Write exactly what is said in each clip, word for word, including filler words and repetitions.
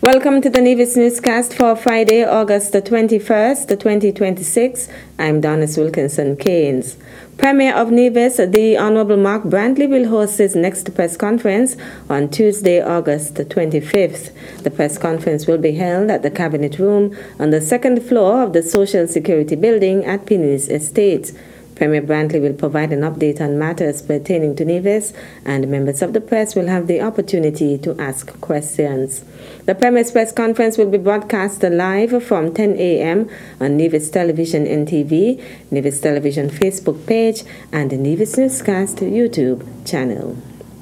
Welcome to the Nevis Newscast for Friday, August the twenty-first, twenty twenty-six. I'm Donis Wilkinson Keynes. Premier of Nevis, the Honorable Mark Brantley, will host his next press conference on Tuesday, August the twenty-fifth. The press conference will be held at the Cabinet Room on the second floor of the Social Security Building at Pinis Estate. Premier Brantley will provide an update on matters pertaining to Nevis, and members of the press will have the opportunity to ask questions. The Premier's press conference will be broadcast live from ten a.m. on Nevis Television N T V, Nevis Television Facebook page, and the Nevis Newscast YouTube channel.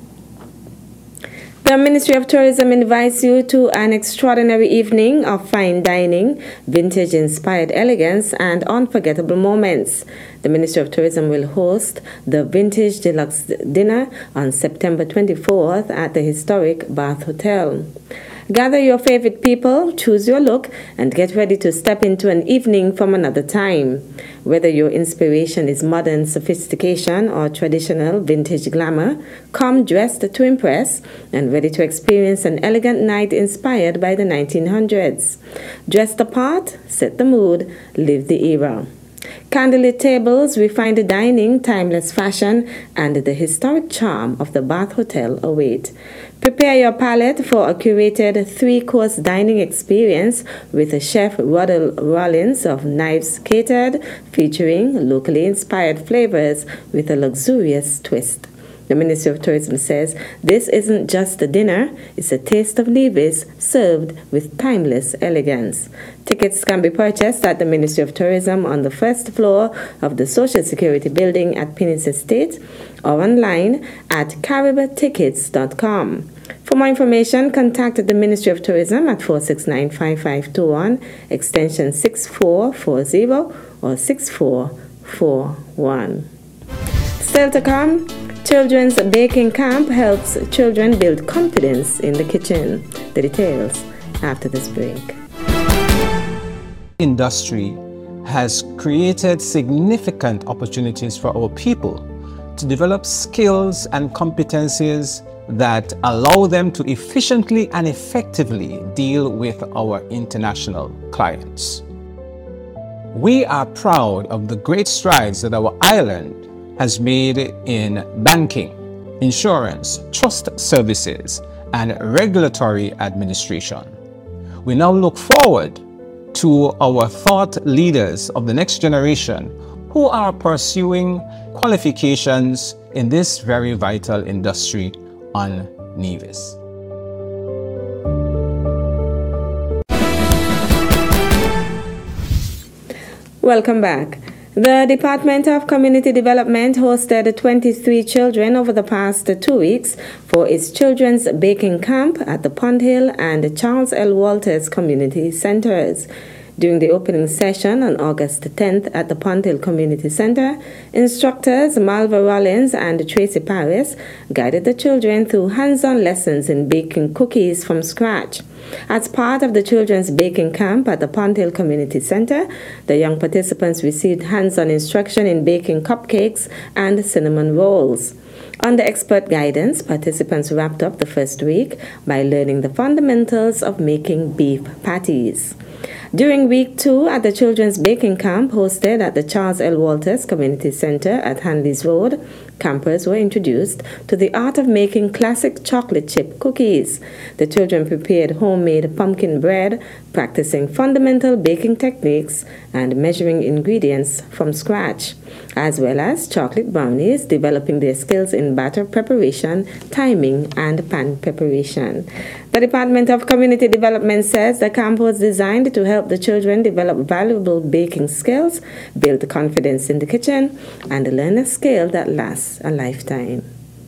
The Ministry of Tourism invites you to an extraordinary evening of fine dining, vintage-inspired elegance, and unforgettable moments. The Ministry of Tourism will host the Vintage Deluxe Dinner on September twenty-fourth at the historic Bath Hotel. Gather your favorite people, choose your look, and get ready to step into an evening from another time. Whether your inspiration is modern sophistication or traditional vintage glamour, come dressed to impress and ready to experience an elegant night inspired by the nineteen hundreds. Dress the part, set the mood, live the era. Candlelit tables, refined dining, timeless fashion, and the historic charm of the Bath Hotel await. Prepare your palate for a curated three-course dining experience with Chef Ruddle Rollins of Knives Catered, featuring locally inspired flavors with a luxurious twist. The Ministry of Tourism says this isn't just a dinner, it's a taste of Nevis served with timeless elegance. Tickets can be purchased at the Ministry of Tourism on the first floor of the Social Security Building at Pinis Estate or online at carib tickets dot com. For more information, contact the Ministry of Tourism at four six nine, five five two one, extension six four four zero or six four four one. Still to come, Children's Baking Camp helps children build confidence in the kitchen. The details after this break. Industry has created significant opportunities for our people to develop skills and competencies that allow them to efficiently and effectively deal with our international clients. We are proud of the great strides that our island has made in banking, insurance, trust services, and regulatory administration. We now look forward to our thought leaders of the next generation who are pursuing qualifications in this very vital industry on Nevis. Welcome back. The Department of Community Development hosted twenty-three children over the past two weeks for its Children's Baking Camp at the Pond Hill and Charles L. Walters Community Centers. During the opening session on August tenth at the Pond Hill Community Center, instructors Malva Rollins and Tracy Paris guided the children through hands-on lessons in baking cookies from scratch. As part of the Children's Baking Camp at the Pond Hill Community Center, the young participants received hands-on instruction in baking cupcakes and cinnamon rolls. Under expert guidance, participants wrapped up the first week by learning the fundamentals of making beef patties. During week two at the Children's Baking Camp hosted at the Charles L. Walters Community Center at Hanleys Road, campers were introduced to the art of making classic chocolate chip cookies. The children prepared homemade pumpkin bread, practicing fundamental baking techniques and measuring ingredients from scratch, as well as chocolate brownies, developing their skills in batter preparation, timing, and pan preparation. The Department of Community Development says the camp was designed to help the children develop valuable baking skills, build confidence in the kitchen, and learn a skill that lasts a lifetime.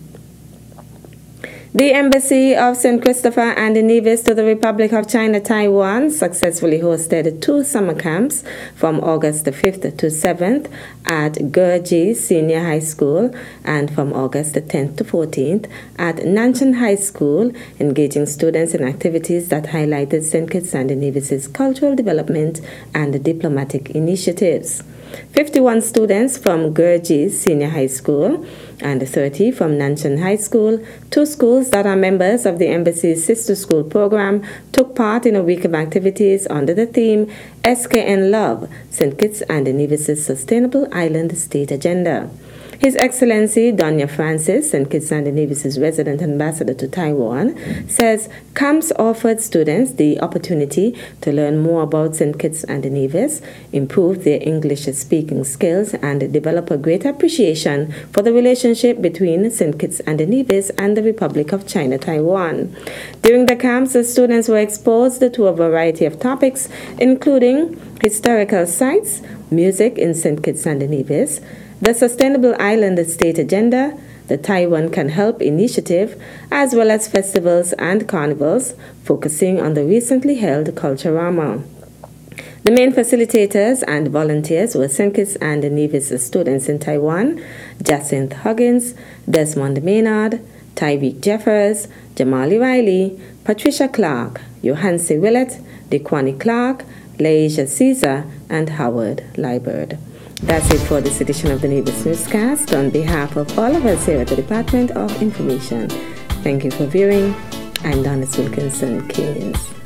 The Embassy of Saint Christopher and Nevis to the Republic of China Taiwan successfully hosted two summer camps from August fifth to seventh at Gurji Senior High School and from August tenth to fourteenth at Nanshan High School, engaging students in activities that highlighted Saint Kitts and Nevis's cultural development and diplomatic initiatives. fifty-one students from Gurji Senior High School and thirty from Nanshan High School, two schools that are members of the Embassy's Sister School program, took part in a week of activities under the theme S K N Love, Saint Kitts and Nevis' Sustainable Island State Agenda. His Excellency Donya Francis, Saint Kitts and Nevis' resident ambassador to Taiwan, says camps offered students the opportunity to learn more about Saint Kitts and Nevis, improve their English-speaking skills, and develop a greater appreciation for the relationship between Saint Kitts and Nevis and the Republic of China, Taiwan. During the camps, the students were exposed to a variety of topics, including historical sites, music in Saint Kitts and Nevis, the Sustainable Island State Agenda, the Taiwan Can Help initiative, as well as festivals and carnivals, focusing on the recently held Culturama. The main facilitators and volunteers were Saint Kitts and Nevis students in Taiwan, Jacinth Huggins, Desmond Maynard, Tyreek Jeffers, Jamali Riley, Patricia Clark, Johansi Willett, Dequani Clark, Laisha Caesar, and Howard Liebert. That's it for this edition of the Nevis Newscast. On behalf of all of us here at the Department of Information, thank you for viewing. I'm Donis Wilkinson Keynes.